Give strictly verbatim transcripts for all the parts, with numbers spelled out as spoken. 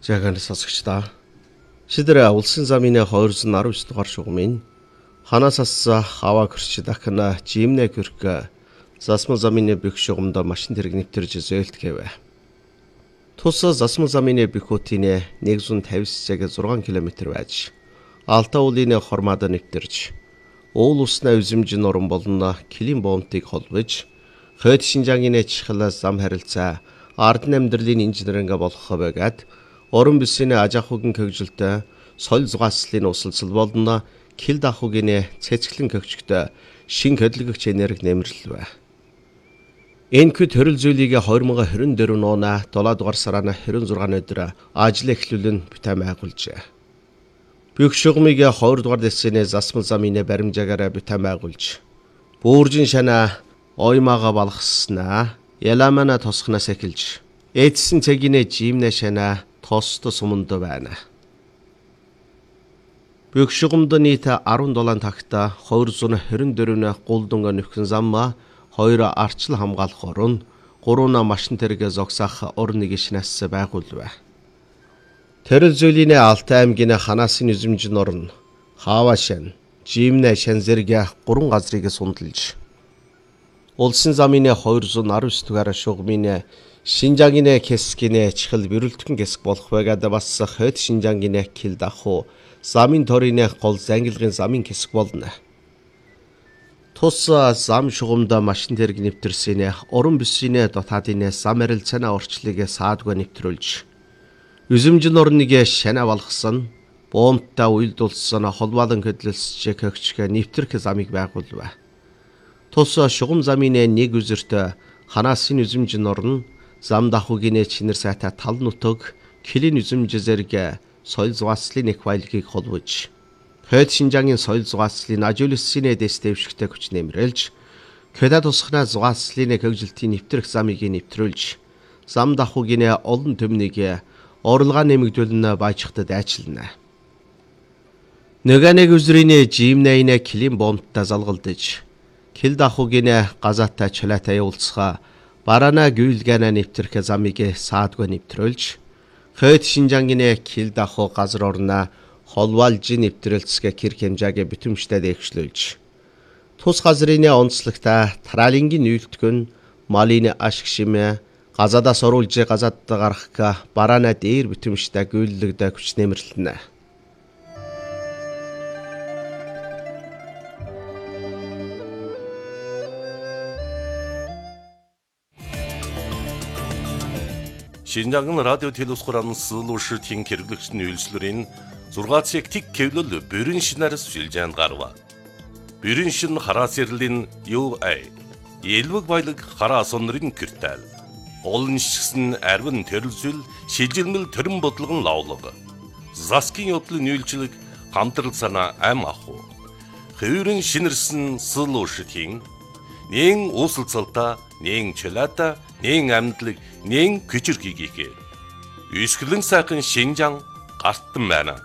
Жаахан сонсогчдаа. Шидэрэ улсын замын хоёрдугаар дөрвөн дугаар шугамын ханасаас хава гэрч дахна жимнэ гэрк засмал замын бих шугамда машин тэрэг нэвтэрж зөөлт гэвэ. Тус засмал замын бихутийн нэг зуун тавьсаг зургаан километр байж Алта уулын хормаад нэвтэрж уул усна үзэмжин орон болно килим бомтыг холбож хойд Шинжаагийн чихла зам харилцаа ард амьдралын инженеринга болох байгаад орон бүсийн ажаахугийн хөгжилтэй соёл зугааслалын усалцал болно кил дахугийн цэцгэлэн хөгжигтэй шин хөдөлгөгч энерги нэмэрлэв. Энэхэд төрөл зүйлийг хоёр мың двадцать дөрвөн оны долоо дугаар сарын двадцать шесть өдөр ажил эхлүүлэн бүтээн байгуулжээ. Бүх шугамыг хоёр дугаар дэсний засмал замын баримжаагаар бүтээн байгуулж бөөржин шана оймаага балгаснаа яламана тосхнаас эхэлж эдсэн цэгийн жимнэ шана тост суманд байна. Бүх шугамд нийт десет тагта двести двадцать дөрвөн гулдунга нөхөн замма хоёр арчил хамгаалах орон гурван машин тэрэг зогсоох орныг шинэс байгуулв. Тэрэл зүйлийн Алтай аймгийн ханаасын үзэмжин орн Хавашин, Жимнэ шан зэрэг гурван газрыг сундалж улсын замын двести дөрвөн дугаар шугамын Шинжаагийн хэсгийн чихэл бэрүүлтгэн хэсэг болох байгаад бас хойд Шинжаагийн кил даху замын торын гол зангилгын замын хэсэг болно. Тус зам шугамда машин тэрэг нэвтэрсэн орон бүсийн дотаадын зам арилцааны орчлыг саадгүй нэвтрүүлж үзэмжин орныг шана болгосон буумттай уйлдулсан холбоолон хөдлөлсч хөгчг нэвтрэх замыг байгуулв. Тус шугам замын нэг үзэрт ханаасын үзэмжин орн зам дахугийн чинэр сайтай тал нутаг килин үзэмж зэрэг соёл зугааслалын их баялагийг холбож хойд Шинжаагийн соёл зугааслалын ажуулсан дэс дэвшигтэй хүч нэмрэлж кэда тусахна зугааслалын хөгжилтийн нэвтрэх замыг нэвтрүүлж зам дахугийн олон төмнийг орлогоо нэмэгдүүлнэ баяжхтад айчилна. Нөгөө нэг үзрийн жимнэйнэ килим бомттай залгалдаж кил дахугийн газаатай чулаатай явуулцгаа барана гүйлгэнэ нэвтрэх замыг саадгүй нэвтрүүлж хойд Шинжаагийн кил даху газар орноо холвалж нэвтрэлцгээ кир хэмжээг битэмжтэй дэвшлүүлж тус газрын онцлогтой тралингийн нүүлтгэн малын ашиг шимэ газадаас оруулж газад гарах барана дээр битэмжтэй гүйллэгдэ хүч нэмэрлэнэ. Шинжаагийн радио телевизхуран сэлүүшийн хэрэглэгчний үйлчлэрийн зургаан цаг тик кевлэл бүрэн шинээрс шилжээнд гарва. Бүрэн шин хараас ярлийн ю эй элвэг баялаг хараа сонрын киртэл. Олон шигсэн арвин төрөлзөл шилжилмэл төрөн бодлогон лавлаг. Заскин явдлын үйлчлэг хамтрал санаа ам аху. Хөвөрөн шинэрсэн сэлүүшийн нэн уусалцалта нэн чулаата нэн амьдлаг нэн күчирхийгээ. Үсгэлэн сайхан Шинжаан гартан байна.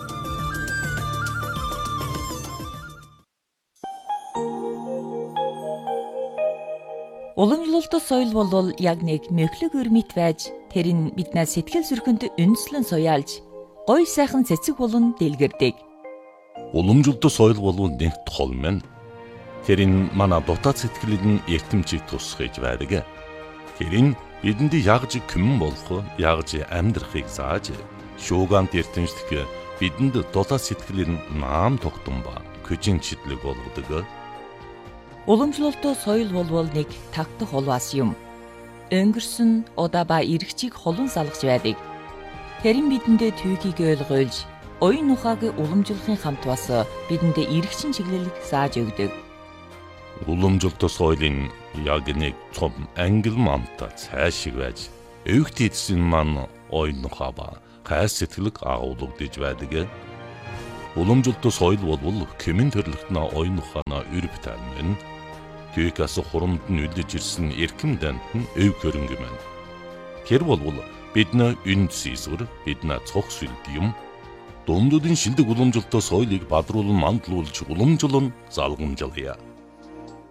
Уламжлалт соёл болвол яг нэг мөхлөг өрмит байж тэр нь биднээс сэтгэл зүрхэнд үндэслэн суяалж гой сайхан цэцэг болон дэлгэрдэг. Уламжлалт соёл болвол нэгт хол мэн. Тэр нь манай дотоод сэтгэлийн эртэмжийг тусгаж байдаг. Тэр нь бидэнд ягж күмэн болох, ягж амьдрахыг зааж, шуугант эртэмжлэх бидэнд дотоод сэтгэлийн наам тогтсон ба күжин чидлэг болгодог. Уламжлалт соёл болвол нэг тагтах холваас юм. Өнгөрсөн удаа ба эргчийг холон салгаж байдаг. Тэр нь бидэндээ түүхийг ойлгуулж, оюун ухааг уламжлахын хамт бас бидэндээ эргчин чиглэлийг зааж өгдөг. Уламжлалт соёлын яг нэг цом англ мамта цаашиг байж өвгт эдсэн маань оюун ухаа ба гай сэтгэлэг агуулгадж байдаг. Уламжлалт соёл болвол кэмэн төрлөختнө оюун ухаана өрөв таймэн түүхээс хурамд нь үлдэж ирсэн эрхэм дант нь өв хөрөнгө мэн. Тэр болвол бидний үнд сийсүр бидний цог сүлд юм дундуудын шилдэг уламжлалт соёлыг бадруулан мандлуулж уламжлан залгамжлая.